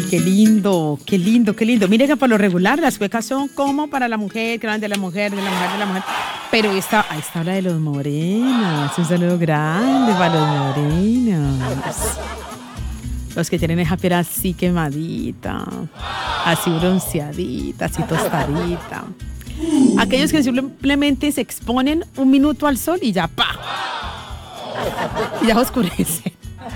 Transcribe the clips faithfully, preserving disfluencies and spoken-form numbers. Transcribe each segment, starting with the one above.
qué lindo, qué lindo, qué lindo. Mire que por lo regular las cuecas son como para la mujer, que van de la mujer, de la mujer, de la mujer. Pero esta, ahí está la de los morenos. Un saludo grande para los morenos. Los que tienen esa piel así quemadita, así bronceadita, así tostadita. Aquellos que simplemente se exponen un minuto al sol y ya, ¡pa! Y ya oscurece.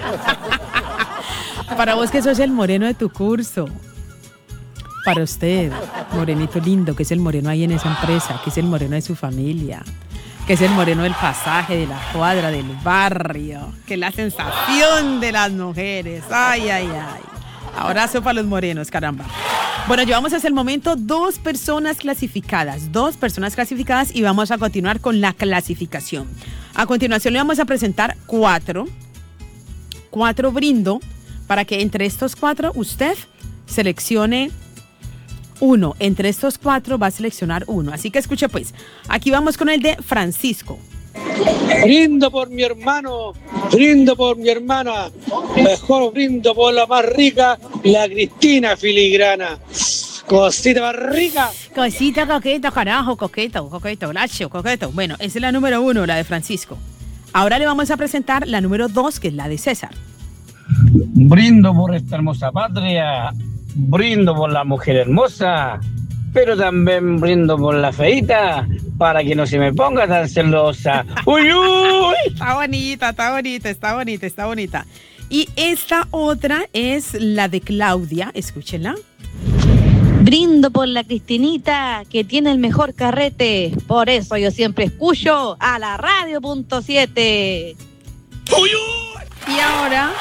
Para vos que sos el moreno de tu curso. Para usted, morenito lindo, que es el moreno ahí en esa empresa, que es el moreno de su familia, que es el moreno del pasaje, de la cuadra, del barrio, que es la sensación de las mujeres. Ay, ay, ay. Abrazo para los morenos, caramba. Bueno, llevamos hasta el momento dos personas clasificadas, dos personas clasificadas y vamos a continuar con la clasificación. A continuación le vamos a presentar cuatro, cuatro brindo para que entre estos cuatro usted seleccione uno. Entre estos cuatro va a seleccionar uno. Así que escuche pues, aquí vamos con el de Francisco. Brindo por mi hermano, brindo por mi hermana, mejor brindo por la más rica, la Cristina Filigrana. Cosita más rica. Cosita coqueta, carajo, coqueto, coqueto, gracias, coqueto. Bueno, esa es la número uno, la de Francisco. Ahora le vamos a presentar la número dos, que es la de César. Brindo por esta hermosa patria, brindo por la mujer hermosa, pero también brindo por la feita, para que no se me ponga tan celosa. ¡Uy, uy! Está bonita, está bonita, está bonita, está bonita. Y esta otra es la de Claudia, escúchenla. Brindo por la Cristinita, que tiene el mejor carrete. Por eso yo siempre escucho a la radio punto siete. ¡Uy, uy! Y ahora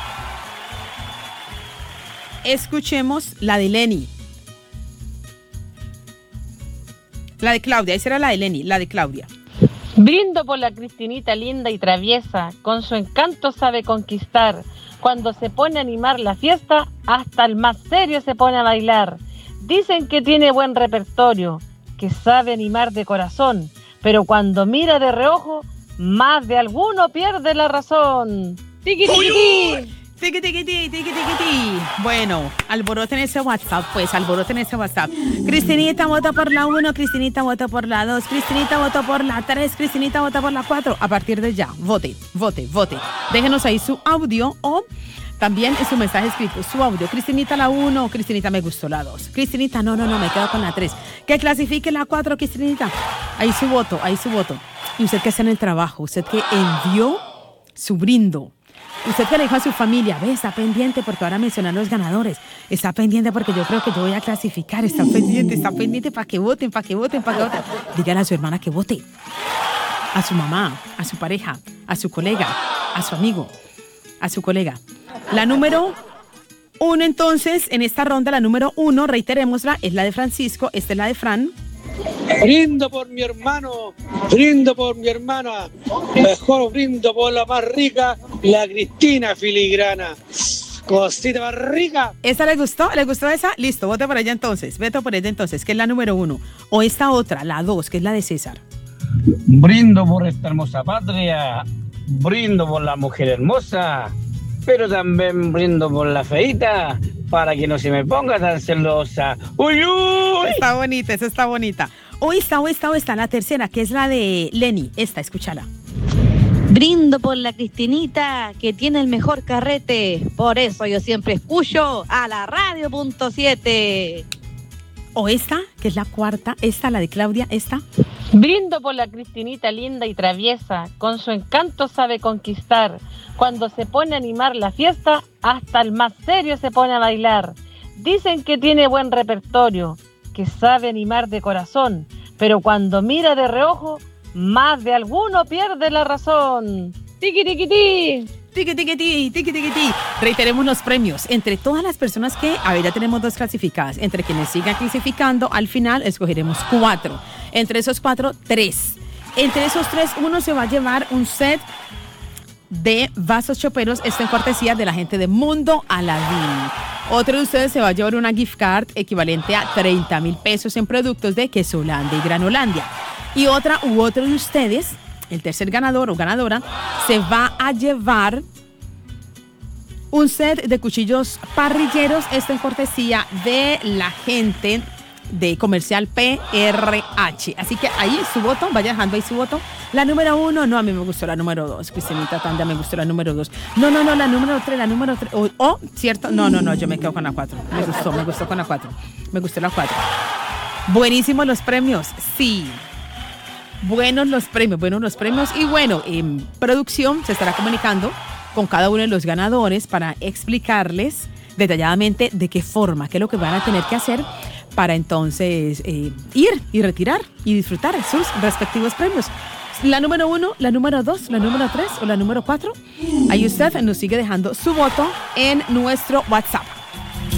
escuchemos la de Lenny. La de Claudia, esa era la de Lenny, la de Claudia. Brindo por la Cristinita linda y traviesa, con su encanto sabe conquistar. Cuando se pone a animar la fiesta, hasta el más serio se pone a bailar. Dicen que tiene buen repertorio, que sabe animar de corazón, pero cuando mira de reojo, más de alguno pierde la razón. ¡Tiqui, tiqui, tiqui! Tiqui, tiqui, tiqui, tiqui, tiqui. Bueno, alboroten ese WhatsApp, pues, alboroten ese WhatsApp. Cristinita vota por la uno, Cristinita vota por la dos, Cristinita vota por la tres, Cristinita vota por la cuatro. A partir de ya, vote, vote, vote. Déjenos ahí su audio o también en su mensaje escrito, su audio. Cristinita la uno, Cristinita me gustó la dos. Cristinita, no, no, no, me quedo con la tres. Que clasifique la cuatro, Cristinita. Ahí su voto, ahí su voto. Y usted que está en el trabajo, usted que envió su brindo. Usted que le dijo a su familia, ve, está pendiente porque ahora mencionan los ganadores. Está pendiente porque yo creo que yo voy a clasificar. Está pendiente, está pendiente para que voten, para que voten, para que voten. Dígale a su hermana que vote. A su mamá, a su pareja, a su colega, a su amigo, a su colega. La número uno, entonces, en esta ronda, la número uno, reiterémosla, es la de Francisco, esta es la de Fran. Brindo por mi hermano, brindo por mi hermana, mejor brindo por la más rica, la Cristina Filigrana. Cosita más rica. ¿Esta le gustó? ¿Le gustó esa? Listo, vote por ella entonces, vete por ella entonces, que es la número uno. O esta otra, la dos, que es la de César. Brindo por esta hermosa patria, brindo por la mujer hermosa, pero también brindo por la feita, para que no se me ponga tan celosa. ¡Uy, uy! Está bonita, esa está bonita. O esta, o esta, o esta, la tercera, que es la de Lenny. Esta, escúchala. Brindo por la Cristinita, que tiene el mejor carrete. Por eso yo siempre escucho a la radio punto siete. O esta, que es la cuarta, esta, la de Claudia, esta. Brindo por la Cristinita linda y traviesa, con su encanto sabe conquistar. Cuando se pone a animar la fiesta, hasta el más serio se pone a bailar. Dicen que tiene buen repertorio, que sabe animar de corazón, pero cuando mira de reojo, más de alguno pierde la razón. ¡Tiqui, tiqui, tiqui! Tiqui, tiqui, tiqui, tiqui, tiqui, tiqui. Reiteremos los premios. Entre todas las personas que, a ver, ya tenemos dos clasificadas. Entre quienes sigan clasificando, al final escogeremos cuatro. Entre esos cuatro, tres. Entre esos tres, uno se va a llevar un set de vasos choperos. Esto en cortesía de la gente de Mundo Aladín. Otro de ustedes se va a llevar una gift card equivalente a treinta mil pesos en productos de Quesolandia y Granolandia. Y otra u otro de ustedes, el tercer ganador o ganadora, se va a llevar un set de cuchillos parrilleros, esto en cortesía de la gente de Comercial P R H. Así que ahí su voto, vaya dejando ahí su voto. La número uno, no, a mí me gustó la número dos. Cristinita Tanda, me gustó la número dos. No, no, no, la número tres, la número tres. O, oh, cierto, no, no, no, yo me quedo con la cuatro. Me gustó, me gustó con la cuatro. Me gustó la cuatro. Buenísimos los premios, sí. Buenos los premios, buenos los premios. Y bueno, en producción se estará comunicando con cada uno de los ganadores para explicarles detalladamente de qué forma, qué es lo que van a tener que hacer para entonces eh, ir y retirar y disfrutar sus respectivos premios. La número uno, la número dos, la número tres o la número cuatro. Ahí usted nos sigue dejando su voto en nuestro WhatsApp.